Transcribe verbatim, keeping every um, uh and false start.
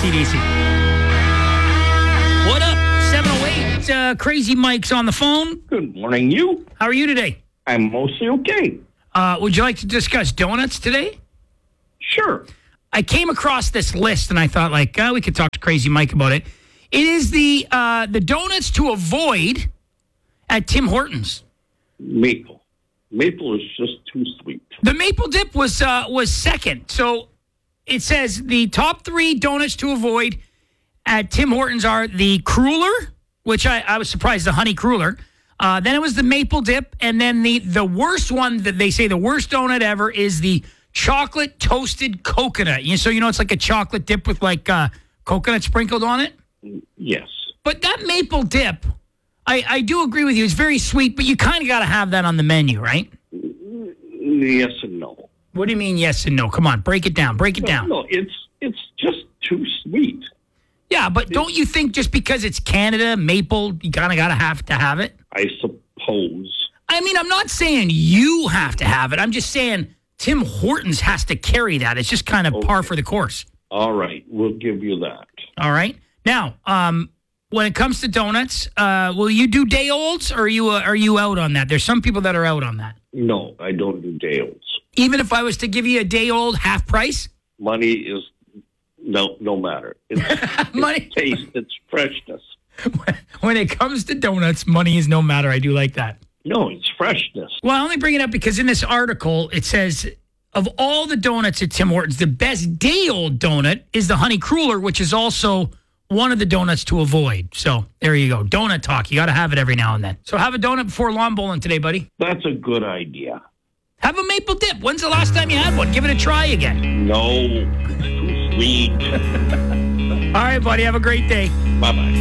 C D C. What up? seven oh eight, uh, Crazy Mike's on the phone. Good morning, you. How are you today? I'm mostly okay. Uh, would you like to discuss donuts today? Sure. I came across this list and I thought, like, uh, we could talk to Crazy Mike about it. It is the uh, the donuts to avoid at Tim Hortons. Maple. Maple is just too sweet. The maple dip was uh, was second. So it says the top three donuts to avoid at Tim Hortons are the cruller, which I, I was surprised, the honey cruller. Uh, then it was the maple dip. And then the, the worst one that they say the worst donut ever is the chocolate toasted coconut. You, so, you know, it's like a chocolate dip with like uh, coconut sprinkled on it? Yes. But that maple dip, I, I do agree with you. It's very sweet, but you kind of got to have that on the menu, right? Yes and no. What do you mean yes and no? Come on, break it down. Break it No, down. no, it's it's just too sweet. Yeah, but don't you think just because it's Canada, maple, you kind of got to have to have it? I suppose. I mean, I'm not saying you have to have it. I'm just saying Tim Hortons has to carry that. It's just kind of Okay. par for the course. All right, we'll give you that. All right. Now, um, when it comes to donuts, uh, will you do day olds or are you uh, are you out on that? There's some people that are out on that. No, I don't do day olds. Even if I was to give you a day old half price? Money is no no matter. It's, Money. it's taste, it's freshness. When it comes to donuts, money is no matter. I do like that. No, it's freshness. Well, I only bring it up because in this article, it says of all the donuts at Tim Hortons, the best day-old donut is the Honey Cruller, which is also one of the donuts to avoid. So there you go. Donut talk. You got to have it every now and then. So have a donut before lawn bowling today, buddy. That's a good idea. Have a maple dip. When's the last time you had one? Give it a try again. No, too sweet. All right, buddy. Have a great day. Bye-bye.